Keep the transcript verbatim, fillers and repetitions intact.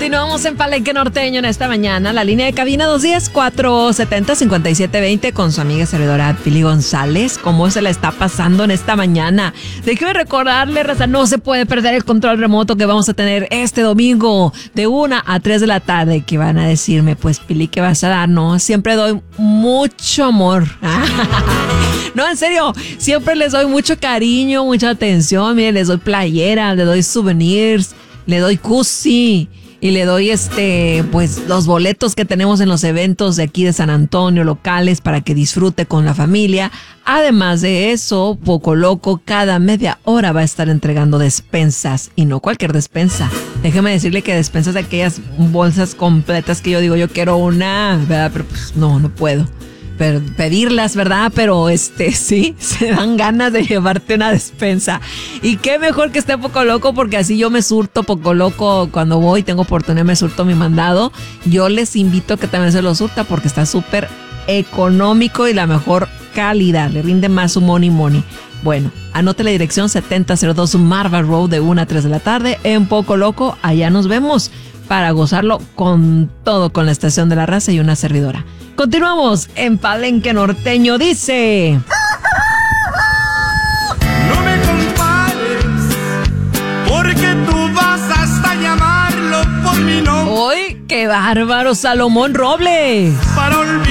Continuamos en Palenque Norteño en esta mañana. La línea de cabina dos uno cero, cuatro siete cero, cinco siete dos cero con su amiga servidora Pili González. ¿Cómo se la está pasando en esta mañana? Déjeme recordarle, raza, no se puede perder el control remoto que vamos a tener este domingo de una a tres de la tarde. Que van a decirme, pues Pili, ¿qué vas a dar? No, siempre doy mucho amor. No, en serio, siempre les doy mucho cariño, mucha atención. Miren, les doy playeras, les doy souvenirs, le doy cusi y le doy este, pues los boletos que tenemos en los eventos de aquí de San Antonio, locales, para que disfrute con la familia. Además de eso, Poco Loco cada media hora va a estar entregando despensas, y no cualquier despensa. Déjeme decirle que despensas de aquellas bolsas completas que yo digo, yo quiero una, ¿verdad? Pero pues no, no puedo pedirlas, ¿verdad? Pero este sí, se dan ganas de llevarte una despensa. Y qué mejor que esté Poco Loco, porque así yo me surto Poco Loco cuando voy, tengo oportunidad, me surto mi mandado. Yo les invito a que también se lo surta porque está súper económico y la mejor calidad, le rinde más su money money. Bueno, anote la dirección setenta cero dos Marva Road de una a tres de la tarde en Poco Loco. Allá nos vemos para gozarlo con todo, con la estación de la raza y una servidora. Continuamos en Palenque Norteño, dice... No me compares, porque tú vas hasta llamarlo por mi nombre. ¡Uy, qué bárbaro, Salomón Robles! Para olvidar